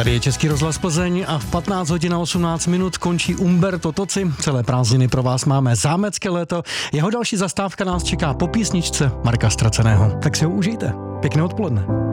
Tady je Český rozhlas Plzeň a v 15 hodin a 18 minut končí Umberto Tocci. Celé prázdniny pro vás máme zámecké léto. Jeho další zastávka nás čeká po písničce Marka Ztraceného. Tak si ho užijte. Pěkné odpoledne.